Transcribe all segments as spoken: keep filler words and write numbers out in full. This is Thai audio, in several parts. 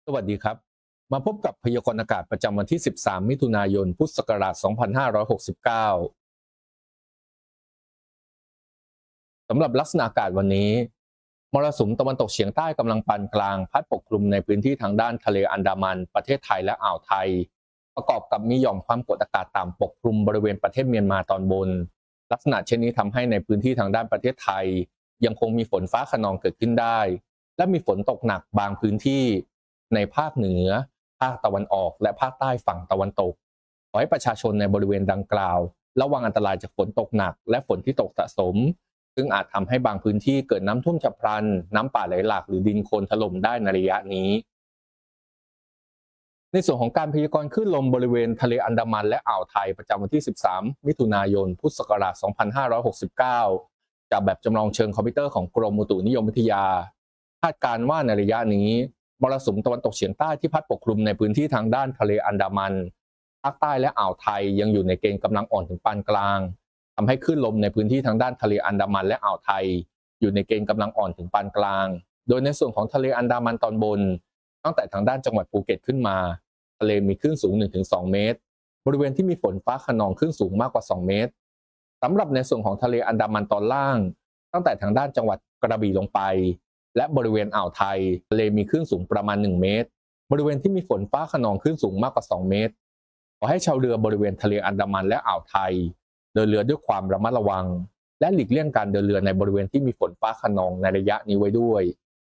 สวัสดีครับมาพบกับพยากรณ์อากาศประจำวันที่ สิบสาม มิถุนายน พุทธศักราช สองพันห้าร้อยหกสิบเก้า สำหรับลักษณะอากาศวันนี้มรสุมตะวันตกเฉียงใต้กำลังปานกลางพัดปกคลุมในพื้นที่ทางด้านทะเลอันดามันประเทศไทยและอ่าวไทยประกอบกับมีหย่อมความกดอากาศต่ำปกคลุมบริเวณประเทศเมียนมาตอนบนลักษณะเช่นนี้ทำให้ในพื้นที่ทางด้านประเทศไทยยังคงมีฝนฟ้าคะนองเกิดขึ้นได้และมีฝนตกหนักบางพื้นที่ในภาคเหนือภาคตะวันออกและภาคใต้ฝั่งตะวันตกขอให้ประชาชนในบริเวณดังกล่าวระวังอันตรายจากฝนตกหนักและฝนที่ตกสะสมซึ่งอาจทำให้บางพื้นที่เกิดน้ำท่วมฉับพลันน้ำป่าไหลหลากหรือดินโคลนถล่มได้ในระยะนี้ในส่วนของการพยากรณ์คลื่นลมบริเวณทะเลอันดามันและอ่าวไทยประจำวันที่ สิบสาม มิถุนายน พุทธศักราช สองพันห้าร้อยหกสิบเก้า จากแบบจำลองเชิงคอมพิวเตอร์ของกรมอุตุนิยมวิทยาคาดการณ์ว่าในระยะนี้มรสุมตะวันตกเฉียงใต้ที่พัดปกคลุมในพื้นที่ทางด้านทะเลอันดามันภาคใต้และอ่าวไทยยังอยู่ในเกณฑ์กำลังอ่อนถึงปานกลางทำให้คลื่นลมในพื้นที่ทางด้านทะเลอันดามันและอ่าวไทยอยู่ในเกณฑ์กำลังอ่อนถึงปานกลางโดยในส่วนของทะเลอันดามันตอนบนตั้งแต่ทางด้านจังหวัดภูเก็ตขึ้นมาทะเลมีคลื่นสูง หนึ่งถึงสอง เมตรบริเวณที่มีฝนฟ้าคะนองคลื่นสูงมากกว่าสองเมตรสำหรับในส่วนของทะเลอันดามันตอนล่างตั้งแต่ทางด้านจังหวัดกระบี่ลงไปและบริเวณอ่าวไทยทะเลมีคลื่นสูงประมาณหนึ่งเมตรบริเวณที่มีฝนฟ้าคะนองคลื่นสูงมากกว่าสองเมตรขอให้ชาวเรือบริเวณทะเลอันดามันและอ่าวไทยเดินเรือด้วยความระมัดระวังและหลีกเลี่ยงการเดินเรือในบริเวณที่มีฝนฟ้าคะนองในระยะนี้ไว้ด้วย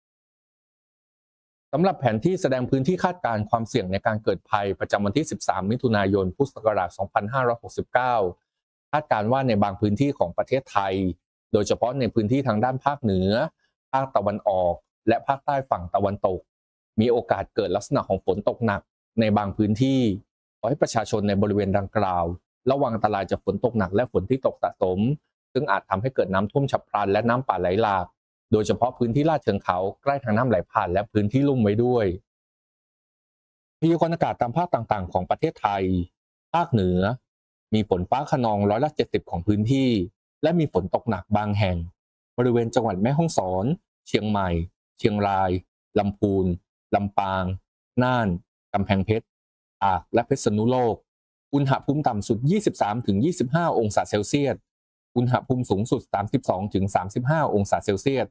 สำหรับแผนที่แสดงพื้นที่คาดการณ์ความเสี่ยงในการเกิดภัยประจำวันที่ สิบสาม มิถุนายน พุทธศักราช สองพันห้าร้อยหกสิบเก้า คาดการณ์ว่าในบางพื้นที่ของประเทศไทยโดยเฉพาะในพื้นที่ทางด้านภาคเหนือภาคตะวันออกและภาคใต้ฝั่งตะวันตกมีโอกาสเกิดลักษณะของฝนตกหนักในบางพื้นที่ขอให้ประชาชนในบริเวณดังกล่าวระวังอันตรายจากฝนตกหนักและฝนที่ตกสะสมซึ่งอาจทำให้เกิดน้ำท่วมฉับพลันและน้ำป่าไหลหลากโดยเฉพาะพื้นที่ลาดเชิงเขาใกล้ทางน้ำไหลผ่านและพื้นที่ลุ่มไว้ด้วยพยากรณ์อากาศตามภาคต่างๆของประเทศไทยภาคเหนือมีฝนฟ้าคะนองร้อยละเจ็ดสิบของพื้นที่และมีฝนตกหนักบางแห่งบริเวณจังหวัดแม่ฮ่องสอนเชียงใหม่เชียงรายลำพูนลำปางน่านกำแพงเพชรตากและเพชรณุโลกอุณหภูมิต่ำสุด ยี่สิบสามถึงยี่สิบห้า องศาเซลเซียสอุณหภูมิสูงสุด สามสิบสองถึงสามสิบห้า องศาเซลเซียส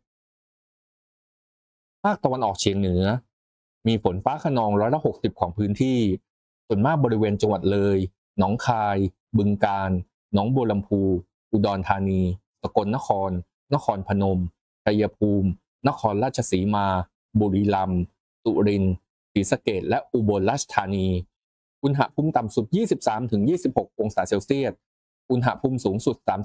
ภาคตะวันออกเฉียงเหนือมีฝนฟ้าคะนองร้อยละหกสิบของพื้นที่ส่วนมากบริเวณจังหวัดเลยหนองคายบึงกาฬหนองบัวลำพูอุดรธานีสกลนครนครพนมชัยภูมินครราชสีมาบุรีรัมย์สุรินทร์ศรีสะเกษและอุบลราชธานีอุณหภูมิต่ำสุด ยี่สิบสามถึงยี่สิบหก องศาเซลเซียสอุณหภูมิสูงสุด